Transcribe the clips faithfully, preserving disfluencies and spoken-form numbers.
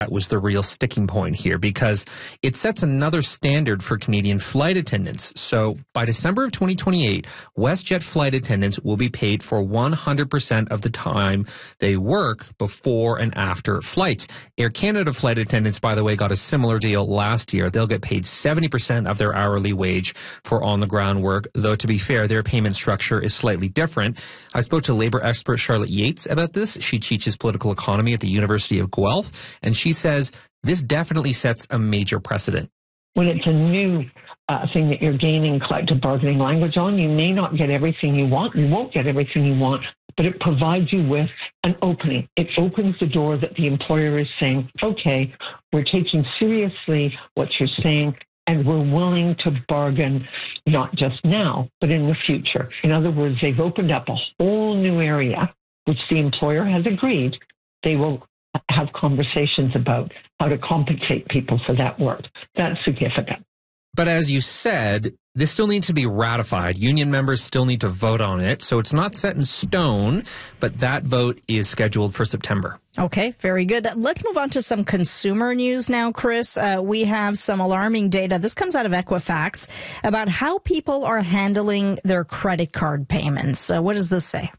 That was the real sticking point here because it sets another standard for Canadian flight attendants. So by December of twenty twenty-eight, WestJet flight attendants will be paid for one hundred percent of the time they work before and after flights. Air Canada flight attendants, by the way, got a similar deal last year. They'll get paid seventy percent of their hourly wage for on-the-ground work, though to be fair, their payment structure is slightly different. I spoke to labor expert Charlotte Yates about this. She teaches political economy at the University of Guelph, and she says this definitely sets a major precedent. When it's a new uh, thing that you're gaining collective bargaining language on, you may not get everything you want. You won't get everything you want, but it provides you with an opening. It opens the door that the employer is saying, okay, we're taking seriously what you're saying, and we're willing to bargain not just now, but in the future. In other words, they've opened up a whole new area, which the employer has agreed they will have conversations about how to compensate people for that work. That's significant. But as you said, this still needs to be ratified. Union members still need to vote on it. So it's not set in stone, but that vote is scheduled for September. Okay, very good. Let's move on to some consumer news now, Chris. Uh, we have some alarming data. This comes out of Equifax about how people are handling their credit card payments. Uh, what does this say?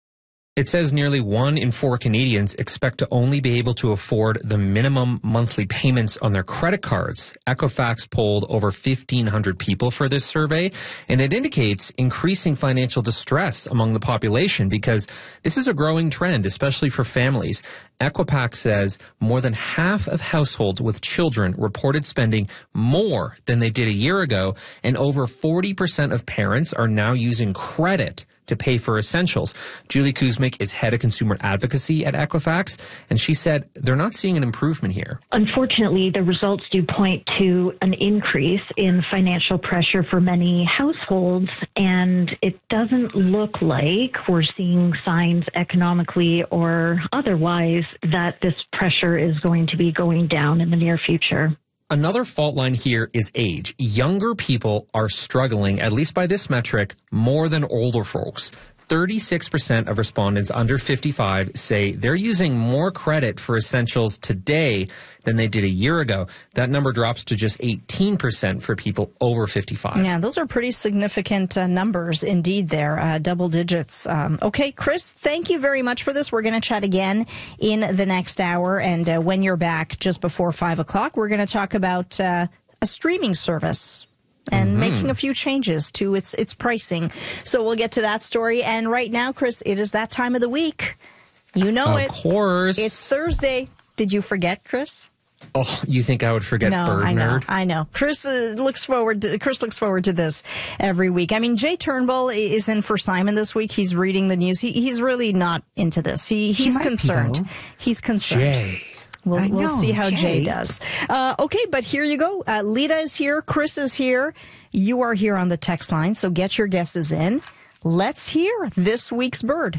It says nearly one in four Canadians expect to only be able to afford the minimum monthly payments on their credit cards. Equifax polled over fifteen hundred people for this survey, and it indicates increasing financial distress among the population because this is a growing trend, especially for families. Equifax says more than half of households with children reported spending more than they did a year ago, and over forty percent of parents are now using credit to pay for essentials. Julie Kuzmic is head of consumer advocacy at Equifax, and she said they're not seeing an improvement here. Unfortunately, the results do point to an increase in financial pressure for many households, and it doesn't look like we're seeing signs economically or otherwise that this pressure is going to be going down in the near future. Another fault line here is age. Younger people are struggling, at least by this metric, more than older folks. thirty-six percent of respondents under fifty-five say they're using more credit for essentials today than they did a year ago. That number drops to just eighteen percent for people over fifty-five. Yeah, those are pretty significant uh, numbers indeed there, uh, double digits. Um, okay, Chris, thank you very much for this. We're going to chat again in the next hour. And uh, when you're back just before five o'clock, we're going to talk about uh, a streaming service and mm-hmm. making a few changes to its its pricing. So we'll get to that story. And right now, Chris, it is that time of the week. You know of it. Of course. It's Thursday. Did you forget, Chris? Oh, you think I would forget no, Bird I know, Nerd? I know. Chris uh, looks forward to, Chris looks forward to this every week. I mean, Jay Turnbull is in for Simon this week. He's reading the news. He, he's really not into this. He He's he concerned. Be, he's concerned. Jay. We'll, I we'll know, see how Jay, Jay does. Uh, okay, but here you go. Uh, Lita is here. Chris is here. You are here on the text line, so get your guesses in. Let's hear this week's bird.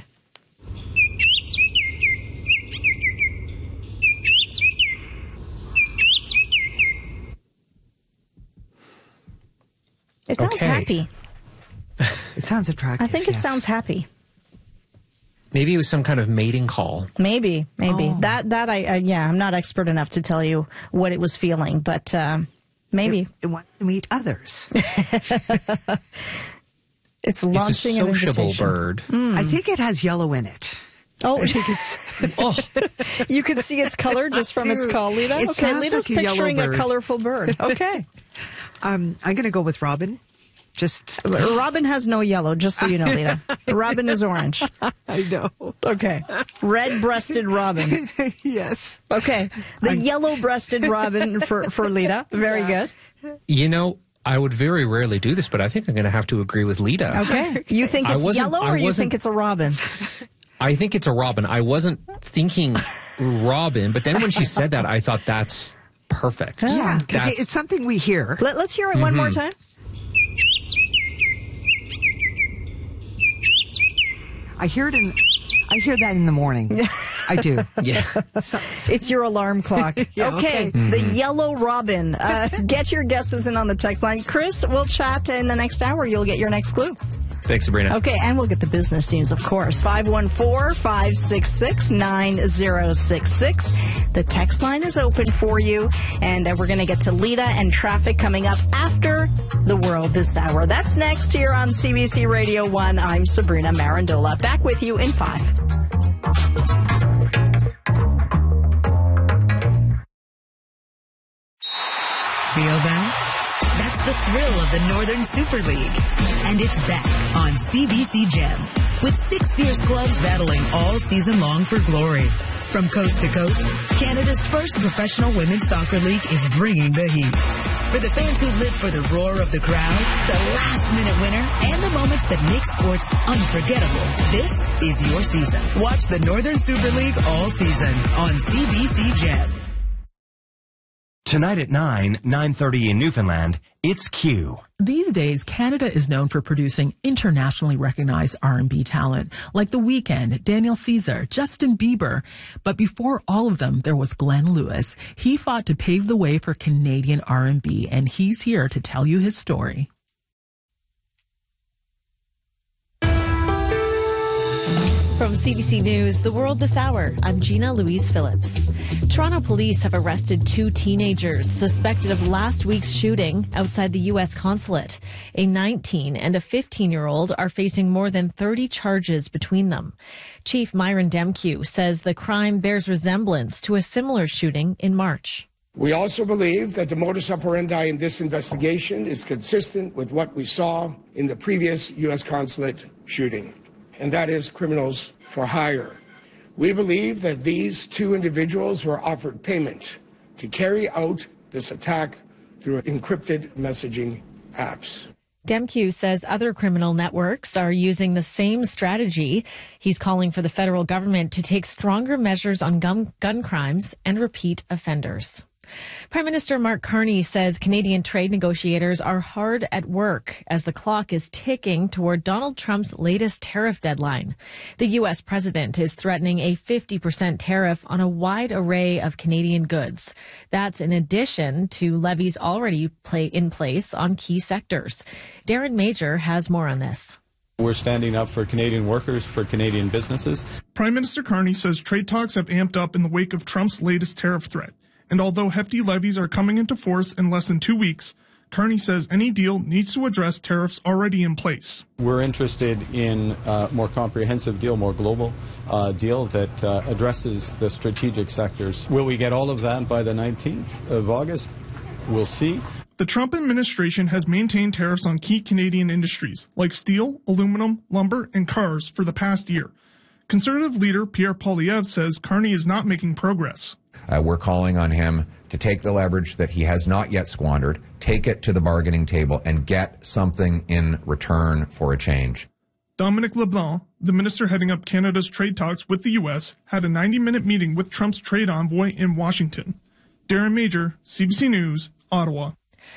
It sounds okay. happy. It sounds attractive. I think it yes. sounds happy. Maybe it was some kind of mating call. Maybe, maybe. Oh. That, that I, uh, yeah, I'm not expert enough to tell you what it was feeling, but uh, maybe. It, it wants to meet others. It's launching it's a an sociable invitation. bird. Mm. I think it has yellow in it. Oh, I think it's. Oh, you can see its color just from its Dude, call, Lita? it Okay, sounds Lita's like a yellow picturing a bird. colorful bird. Okay. Um, I'm going to go with Robin. Just. Robin has no yellow, just so you know, Lita. Robin is orange. I know. Okay. Red-breasted robin. Yes. Okay. The I'm- yellow-breasted robin for, for Lita. Very Yeah. good. you know, I would very rarely do this, but I think I'm going to have to agree with Lita. Okay. You think I it's wasn't- yellow I or you wasn't- think it's a robin? I think it's a robin. I wasn't thinking robin, but then when she said that, I thought that's perfect. Yeah, because That's- it's something we hear. Let, let's hear it one more time. I hear it in. I hear that in the morning. I do. Yeah. So, so- It's your alarm clock. Yeah, okay, okay. the yellow robin. Uh, get your guesses in on the text line. Chris, we'll chat in the next hour. You'll get your next clue. Thanks, Sabrina. Okay, and we'll get the business news, of course. five one four, five six six, nine zero six six. The text line is open for you, and uh, we're going to get to Lita and traffic coming up after the world this hour. That's next here on C B C Radio one. I'm Sabrina Marandola. Back with you in five. Feel that? That's the thrill of the Northern Super League. And it's back on C B C Gem, with six fierce clubs battling all season long for glory. From coast to coast, Canada's first professional women's soccer league is bringing the heat. For the fans who live for the roar of the crowd, the last-minute winner, and the moments that make sports unforgettable, this is your season. Watch the Northern Super League all season on C B C Gem. Tonight at nine, nine thirty in Newfoundland, it's Q. These days, Canada is known for producing internationally recognized R and B talent, like The Weeknd, Daniel Caesar, Justin Bieber. But before all of them, there was Glenn Lewis. He fought to pave the way for Canadian R and B, and he's here to tell you his story. From C B C News, The World This Hour, I'm Gina Louise Phillips. Toronto police have arrested two teenagers suspected of last week's shooting outside the U S consulate. A nineteen and a fifteen-year-old are facing more than thirty charges between them. Chief Myron Demkew says the crime bears resemblance to a similar shooting in March. We also believe that the modus operandi in this investigation is consistent with what we saw in the previous U S consulate shooting, and that is criminals for hire. We believe that these two individuals were offered payment to carry out this attack through encrypted messaging apps. Demkew says other criminal networks are using the same strategy. He's calling for the federal government to take stronger measures on gun, gun crimes and repeat offenders. Prime Minister Mark Carney says Canadian trade negotiators are hard at work as the clock is ticking toward Donald Trump's latest tariff deadline. The U S president is threatening a fifty percent tariff on a wide array of Canadian goods. That's in addition to levies already play in place on key sectors. Darren Major has more on this. We're standing up for Canadian workers, for Canadian businesses. Prime Minister Carney says trade talks have amped up in the wake of Trump's latest tariff threat. And although hefty levies are coming into force in less than two weeks, Carney says any deal needs to address tariffs already in place. We're interested in a more comprehensive deal, more global uh, deal that uh, addresses the strategic sectors. Will we get all of that by the nineteenth of August? We'll see. The Trump administration has maintained tariffs on key Canadian industries like steel, aluminum, lumber, and cars for the past year. Conservative leader Pierre Poilievre says Carney is not making progress. Uh, we're calling on him to take the leverage that he has not yet squandered, take it to the bargaining table, and get something in return for a change. Dominic LeBlanc, the minister heading up Canada's trade talks with the U S, had a ninety-minute meeting with Trump's trade envoy in Washington. Darren Major, C B C News, Ottawa.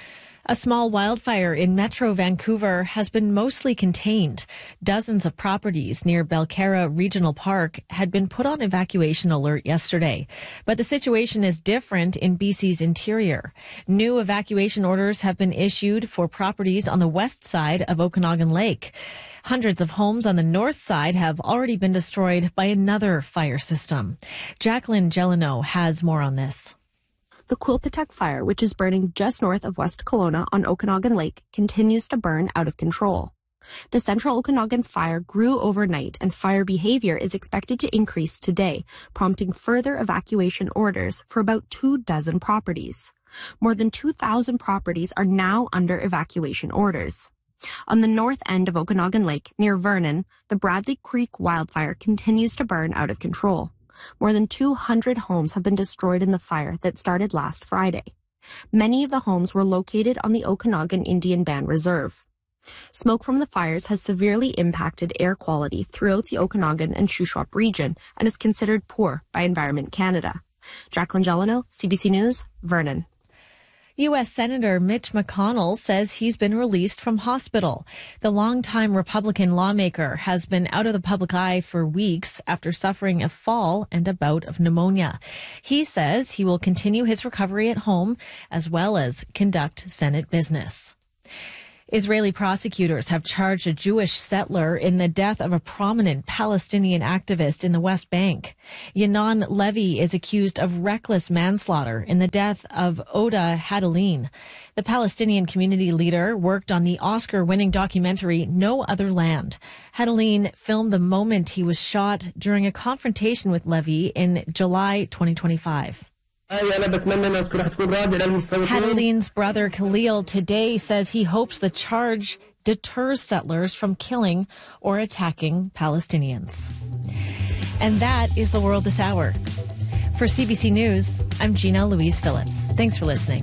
A small wildfire in Metro Vancouver has been mostly contained. Dozens of properties near Belcarra Regional Park had been put on evacuation alert yesterday. But the situation is different in B C's interior. New evacuation orders have been issued for properties on the west side of Okanagan Lake. Hundreds of homes on the north side have already been destroyed by another fire system. Jacqueline Gelano has more on this. The Quilpatuck fire, which is burning just north of West Kelowna on Okanagan Lake, continues to burn out of control. The Central Okanagan fire grew overnight, and fire behavior is expected to increase today, prompting further evacuation orders for about two dozen properties. More than two thousand properties are now under evacuation orders. On the north end of Okanagan Lake, near Vernon, the Bradley Creek wildfire continues to burn out of control. More than two hundred homes have been destroyed in the fire that started last Friday. Many of the homes were located on the Okanagan Indian Band Reserve. Smoke from the fires has severely impacted air quality throughout the Okanagan and Shuswap region and is considered poor by Environment Canada. Jacqueline Gelano, C B C News, Vernon. U S Senator Mitch McConnell says he's been released from hospital. The longtime Republican lawmaker has been out of the public eye for weeks after suffering a fall and a bout of pneumonia. He says he will continue his recovery at home as well as conduct Senate business. Israeli prosecutors have charged a Jewish settler in the death of a prominent Palestinian activist in the West Bank. Yanon Levy is accused of reckless manslaughter in the death of Oda Hadalin. The Palestinian community leader worked on the Oscar-winning documentary No Other Land. Hadalin filmed the moment he was shot during a confrontation with Levy in July twenty twenty-five. Hadalin's brother Khalil today says he hopes the charge deters settlers from killing or attacking Palestinians. And that is the world this hour. For C B C News, I'm Gina Louise Phillips. Thanks for listening.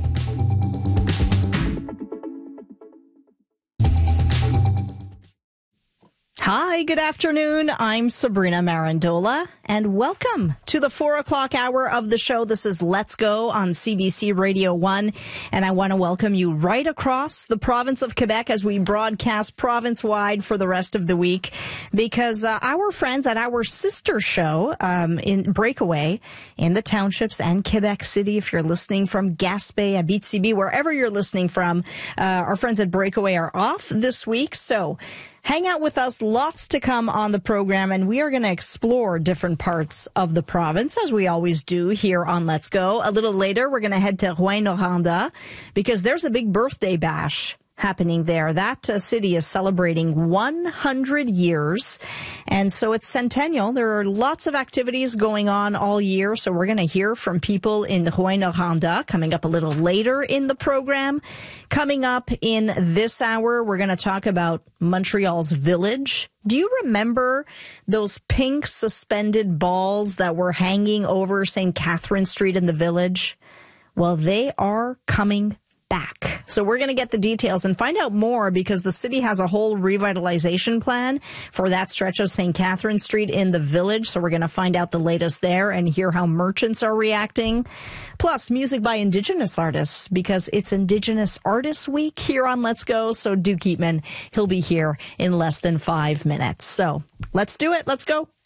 Hi, good afternoon. I'm Sabrina Marandola, and welcome to the four o'clock hour of the show. This is Let's Go on C B C Radio one, and I want to welcome you right across the province of Quebec as we broadcast province-wide for the rest of the week, because uh, our friends at our sister show um, in Breakaway in the townships and Quebec City, if you're listening from Gaspé, Abitibi, wherever you're listening from, uh, our friends at Breakaway are off this week, so hang out with us. Lots to come on the program, and we are going to explore different parts of the province, as we always do here on Let's Go. A little later, we're going to head to Rouyn-Noranda because there's a big birthday bash happening there. That uh, city is celebrating one hundred years, and so it's centennial. There are lots of activities going on all year, so we're going to hear from people in Rouyn-Noranda coming up a little later in the program. Coming up in this hour, we're going to talk about Montreal's Village. Do you remember those pink suspended balls that were hanging over Saint Catherine Street in the Village? Well, they are coming back. So we're going to get the details and find out more, because the city has a whole revitalization plan for that stretch of Saint Catherine Street in the Village. So we're going to find out the latest there and hear how merchants are reacting. Plus, music by Indigenous artists, because it's Indigenous Artists Week here on Let's Go. So Duke Eatman, he'll be here in less than five minutes. So let's do it. Let's go.